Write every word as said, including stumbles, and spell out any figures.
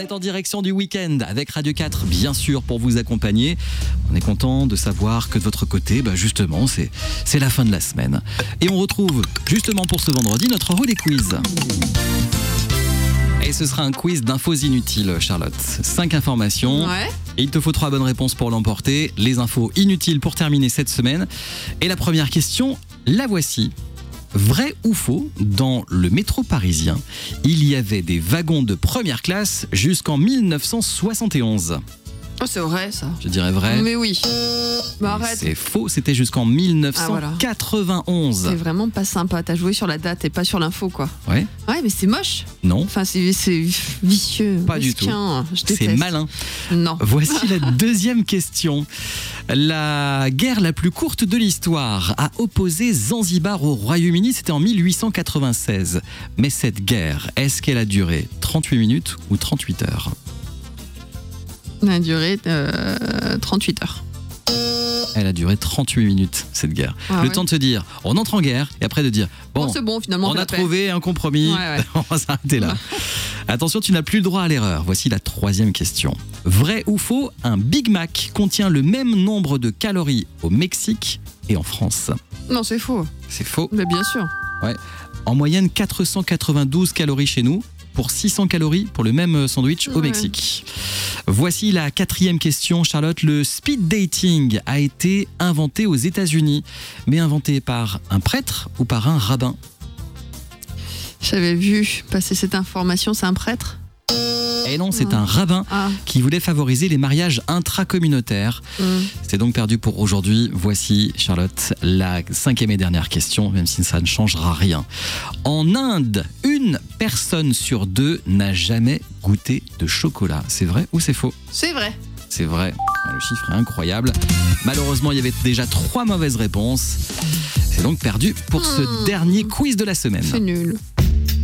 est en direction du week-end avec Radio quatre, bien sûr, pour vous accompagner. On est content de savoir que de votre côté, bah justement, c'est, c'est la fin de la semaine. Et on retrouve, justement pour ce vendredi, notre Rodé Quiz. Et ce sera un quiz d'infos inutiles, Charlotte. Cinq informations. Ouais. Et il te faut trois bonnes réponses pour l'emporter. Les infos inutiles pour terminer cette semaine. Et la première question, la voici. Vrai ou faux, dans le métro parisien, il y avait des wagons de première classe jusqu'en mille neuf cent soixante et onze. Oh, c'est vrai, ça. Je dirais vrai. Mais oui. Bah, arrête. C'est faux, c'était jusqu'en mille neuf cent quatre-vingt-onze. Ah, voilà. C'est vraiment pas sympa. T'as joué sur la date et pas sur l'info, quoi. Ouais. Ouais, mais c'est moche. Non. Enfin, c'est, c'est vicieux. Pas du tout. Je déteste. C'est malin. Non. Voici la deuxième question. La guerre la plus courte de l'histoire a opposé Zanzibar au Royaume-Uni, c'était en mille huit cent quatre-vingt-seize. Mais cette guerre, est-ce qu'elle a duré trente-huit minutes ou trente-huit heures ? Elle a duré euh, trente-huit heures. Elle a duré trente-huit minutes, cette guerre. Ah, Le ouais. temps de se dire, on entre en guerre, et après de dire, bon, Bon, c'est bon, finalement, on fait a la paix. trouvé un compromis, Ouais, ouais. on va s'arrêter là. Attention, tu n'as plus le droit à l'erreur. Voici la troisième question. Vrai ou faux, un Big Mac contient le même nombre de calories au Mexique et en France ? Non, c'est faux. C'est faux. Mais bien sûr. Ouais. En moyenne, quatre cent quatre-vingt-douze calories chez nous, pour six cents calories pour le même sandwich au Ouais. Mexique. Voici la quatrième question, Charlotte. Le speed dating a été inventé aux États-Unis, mais inventé par un prêtre ou par un rabbin ? J'avais vu passer cette information. C'est un prêtre ? Et non, c'est un rabbin Ah. qui voulait favoriser les mariages intracommunautaires. Mm. C'est donc perdu pour aujourd'hui. Voici, Charlotte, la cinquième et dernière question, même si ça ne changera rien. En Inde, une personne sur deux n'a jamais goûté de chocolat. C'est vrai ou c'est faux ? C'est vrai. C'est vrai. Le chiffre est incroyable. Malheureusement, il y avait déjà trois mauvaises réponses. C'est donc perdu pour ce Hmm. dernier quiz de la semaine. C'est nul.